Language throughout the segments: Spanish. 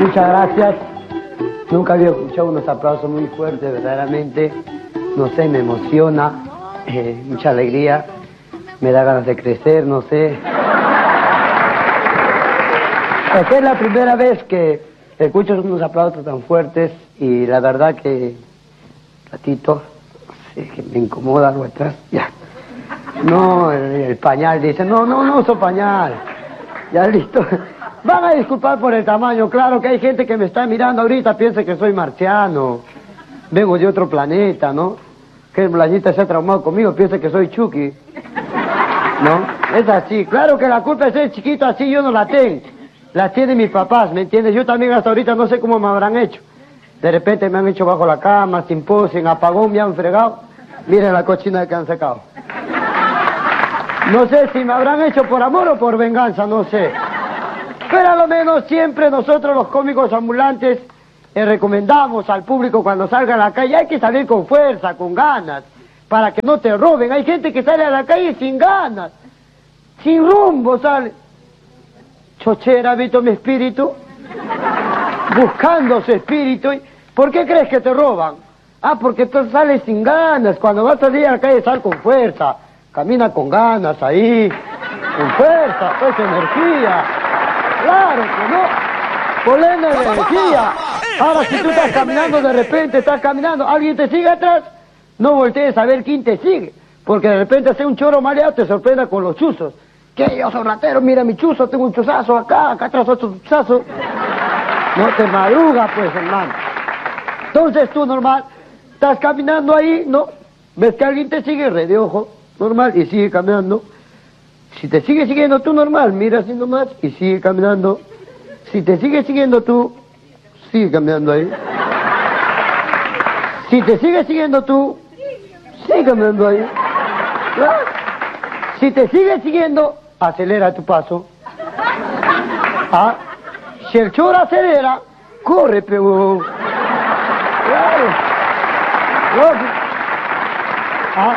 Muchas gracias. Nunca había escuchado unos aplausos muy fuertes, verdaderamente. No sé, me emociona, mucha alegría, me da ganas de crecer, no sé. Esta es la primera vez que escucho unos aplausos tan fuertes y la verdad que, ratito, no sé, que me incomoda algo atrás, ya. No, el pañal dice, no uso pañal. Ya listo. Van a disculpar por el tamaño, claro que hay gente que me está mirando ahorita, piensa que soy marciano, vengo de otro planeta, ¿no? Que el Blanita se ha traumado conmigo, piensa que soy Chucky, ¿no? Es así, claro que la culpa es ser chiquito así, yo no la tengo, la tienen mis papás, ¿me entiendes? Yo también hasta ahorita no sé cómo me habrán hecho. De repente me han hecho bajo la cama, sin pose, sin apagón, me han fregado. Miren la cochina que han sacado. No sé si me habrán hecho por amor o por venganza, no sé. Pero a lo menos siempre nosotros los cómicos ambulantes recomendamos al público cuando salga a la calle, hay que salir con fuerza, con ganas, para que no te roben. Hay gente que sale a la calle sin ganas, sin rumbo sale. Chochera, ¿visto mi espíritu? Buscando su espíritu. ¿Por qué crees que te roban? Ah, porque tú sales sin ganas. Cuando vas a salir a la calle, sal con fuerza. Camina con ganas ahí, con fuerza, pues energía. Claro que no, por la energía. Ahora si tú estás caminando de repente, estás caminando, alguien te sigue atrás, no voltees a ver quién te sigue, porque de repente hace un choro mareado, te sorprenda con los chuzos. ¿Qué? Yo soy ratero, mira mi chuzo, tengo un chuzazo acá atrás otro chuzazo. No te madruga pues, hermano. Entonces tú normal, estás caminando ahí, ¿no? Ves que alguien te sigue, re de ojo, normal, y sigue caminando. Si te sigue siguiendo tú normal, mira así nomás y sigue caminando. Si te sigue siguiendo tú, sigue caminando ahí. Si te sigue siguiendo tú, sigue caminando ahí. ¿Claro? Si te sigue siguiendo, acelera tu paso. ¿Ah? Si el choro acelera, corre, pero... Claro. ¿Ah?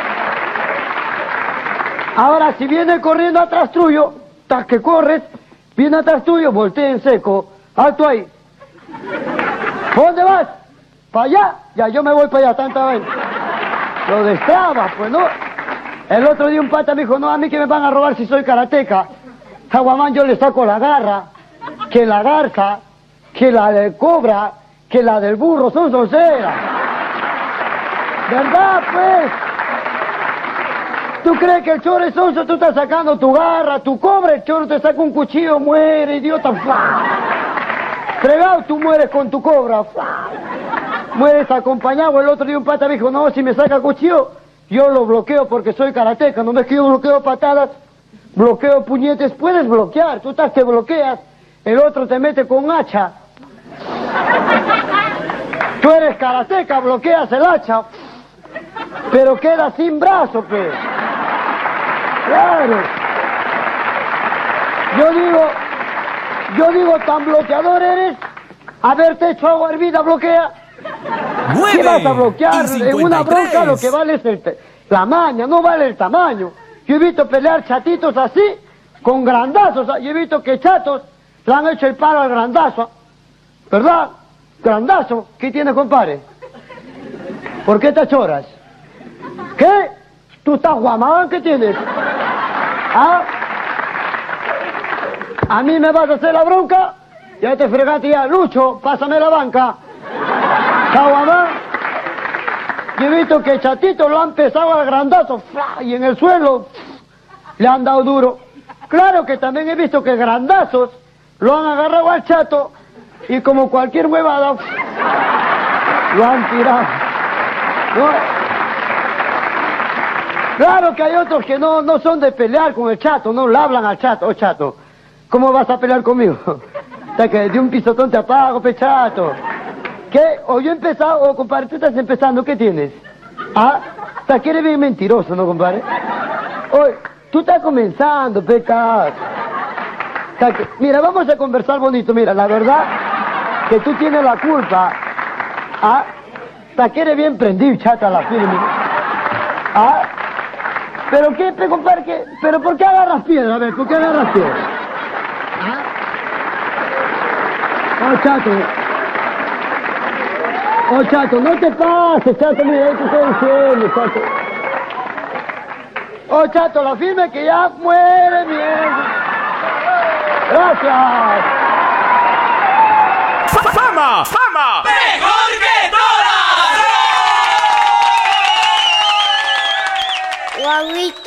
Ahora, si viene corriendo atrás tuyo, hasta que corres, viene atrás tuyo, voltea en seco, alto ahí. ¿Por dónde vas? ¿Para allá? Ya, yo me voy para allá, tanta vez. Lo destraba, pues, ¿no? El otro día un pata me dijo, no, a mí que me van a robar si soy karateca. A Guamán yo le saco la garra, que la garza, que la del cobra, que la del burro, son sonceras. ¿Verdad, pues? ¿Tú crees que el choro es sonso? Tú estás sacando tu garra, tu cobra, el choro te saca un cuchillo, muere, idiota. Fregado, tú mueres con tu cobra. Mueres acompañado. El otro día un pata me dijo, no, si me saca cuchillo, yo lo bloqueo porque soy karateca. No ves que yo bloqueo patadas, bloqueo puñetes. Puedes bloquear, tú estás que bloqueas, el otro te mete con hacha. Tú eres karateca, bloqueas el hacha, pero queda sin brazo, pues. Claro. Yo digo, tan bloqueador eres, haberte hecho agua hervida bloquea. ¿Qué vas a bloquear? En una bronca lo que vale es la maña, no vale el tamaño. Yo he visto pelear chatitos así, con grandazos. Yo he visto que chatos le han hecho el paro al grandazo. ¿Verdad? Grandazo. ¿Qué tienes, compadre? ¿Por qué te choras? ¿Qué? ¿Tú estás guamán? ¿Qué tienes? ¿Ah? ¿A mí me vas a hacer la bronca? Ya te fregaste ya. Lucho, pásame la banca. ¿Está guamán? Yo he visto que Chatito lo han pesado al grandazo y en el suelo le han dado duro. Claro que también he visto que grandazos lo han agarrado al Chato y como cualquier huevada lo han tirado. ¿No? Claro que hay otros que no son de pelear con el Chato, no le hablan al Chato. Oh, Chato, ¿cómo vas a pelear conmigo? O sea, que de un pisotón te apago, Chato. ¿Qué? O yo he empezado, o compadre, tú estás empezando, ¿qué tienes? Ah, o sea, que eres bien mentiroso, ¿no, compadre? Oye, tú estás comenzando, pecado. O sea, que, mira, vamos a conversar bonito, mira, la verdad que tú tienes la culpa. Ah, o sea, que eres bien prendido, chata, la firme. Ah, ¿pero qué, compadre? ¿Qué? ¿Pero por qué agarras piedra? A ver, ¿por qué agarras piedra? ¿Ah? Chato, no te pases, Chato, mira, ¿qué te estoy diciendo, Chato? Chato, la firme que ya muere, mierda. Gracias. ¡Fama! ¡Fama! ¡Mejor que todas! Guaguito.